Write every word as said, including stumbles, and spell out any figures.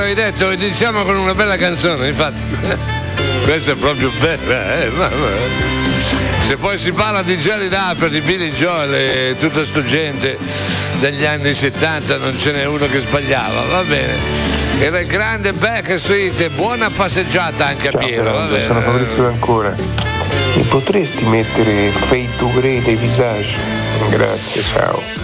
Hai detto, iniziamo con una bella canzone, infatti. Questa è proprio bella, eh? Se poi si parla di Johnny Duffer, di Billy Joel e tutta sta gente degli anni settanta, non ce n'è uno che sbagliava, va bene. Era il grande Backstreet, buona passeggiata anche a Ciao, Piero, va Fernando, bene. sono Fabrizio D'Ancora. Mi potresti mettere Fade to Grey dei Visage? Grazie, ciao.